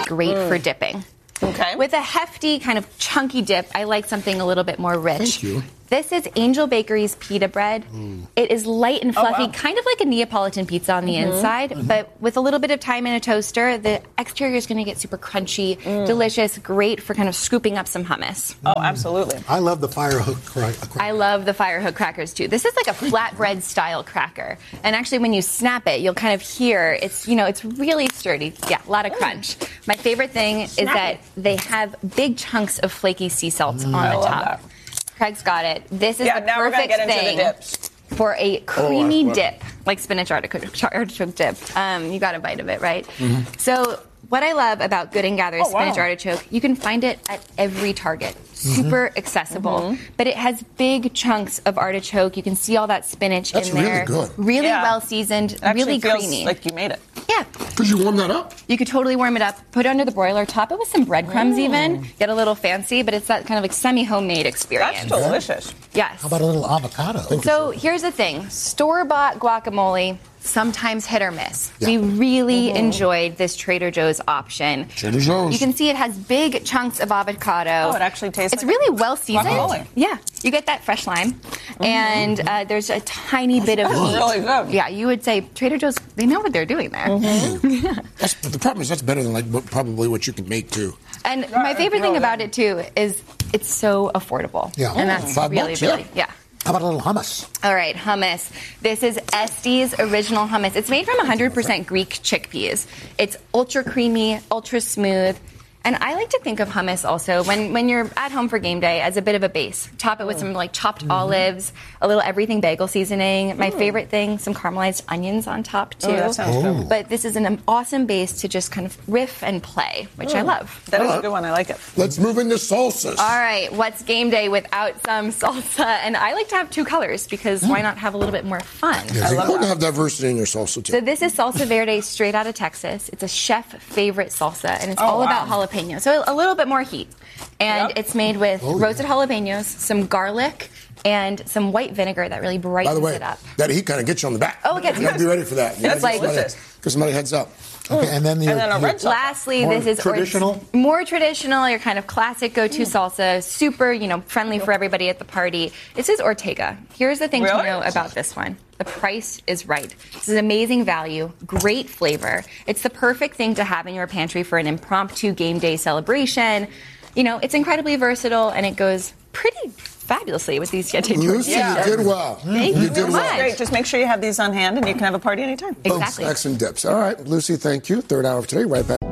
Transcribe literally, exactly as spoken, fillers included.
great Mm. for dipping. Okay. With a hefty, kind of chunky dip, I like something a little bit more rich. Thank you. This is Angel Bakery's pita bread. Mm. It is light and fluffy, Oh, wow. kind of like a Neapolitan pizza on the Mm-hmm. inside, Mm-hmm. but with a little bit of time in a toaster, the exterior is going to get super crunchy, Mm. delicious, great for kind of scooping up some hummus. Oh, absolutely. I love the fire hook crack. I love the fire hook crackers too. This is like a flatbread style cracker. And actually when you snap it, you'll kind of hear it's, you know, it's really sturdy. Yeah, a lot of crunch. My favorite thing is that they have big chunks of flaky sea salt on I the love top. that. Craig's got it. This is Yeah, the now we're gonna perfect get into thing the dips. for a creamy love dip, like spinach artichoke, artichoke dip. Um, you got a bite of it, right? Mm-hmm. So what I love about Good and Gather's Oh, wow. spinach artichoke, you can find it at every Target. Super accessible, Mm-hmm. but it has big chunks of artichoke. You can see all that spinach That's in really there. good. Really Yeah. well seasoned, It actually really feels creamy. like you made it. Yeah. Could you warm that up? You could totally warm it up, put it under the broiler, top it with some breadcrumbs Mm. even, get a little fancy, but it's that kind of like semi-homemade experience. That's delicious. Yes. How about a little avocado? So here's the thing. Store-bought guacamole, sometimes hit or miss. Yeah. We really Mm-hmm. enjoyed this Trader Joe's option. Trader Joe's. You can see it has big chunks of avocado. Oh, it actually tastes It's like really well seasoned. guacamole. Yeah. You get that fresh lime. And uh, there's a tiny bit of That's heat. really good. Yeah, you would say Trader Joe's, they know what they're doing there. That's, but the problem is that's better than like what, probably what you can make too. And my favorite thing really about good. it too is it's so affordable. Yeah. And that's Five really, bucks, really, yeah. yeah. How about a little hummus? All right, hummus. This is Estes original hummus. It's made from one hundred percent Greek chickpeas. It's ultra creamy, ultra smooth. And I like to think of hummus also when, when you're at home for game day as a bit of a base. Top it with some like chopped Mm-hmm. olives, a little everything bagel seasoning. My favorite thing, some caramelized onions on top too. Oh, that sounds Oh. good. But this is an awesome base to just kind of riff and play, which I love. That is a good one. I like it. Let's move into salsas. All right, what's game day without some salsa? And I like to have two colors because why not have a little bit more fun? Yeah, it's important to have diversity in your salsa too. So this is salsa verde straight out of Texas. It's a chef favorite salsa, and it's Oh, all wow. about jalapeno. So a little bit more heat. And Yep. it's made with Oh, yeah. roasted jalapenos, some garlic, and some white vinegar that really By brightens the way, it up. that heat kind of gets you on the back. Oh, it gets you gotta you. be ready for that. You It's gotta like- give somebody- Delicious. give somebody heads up. Okay, and then the And then a your- red salsa. Lastly, More this is or- traditional? more traditional, your kind of classic go-to Mm. salsa, super, you know, friendly for everybody at the party. This is Ortega. Here's the thing Really? to know about this one. The price is right. This is amazing value, great flavor. It's the perfect thing to have in your pantry for an impromptu game day celebration. You know, it's incredibly versatile and it goes pretty fabulously with these Siete Lucy, tortillas. you did well. Thank you you did so well. much. Great. Just make sure you have these on hand and you can have a party anytime. Boom, Exactly. snacks and dips. All right, Lucy, thank you. Third hour of today, right back.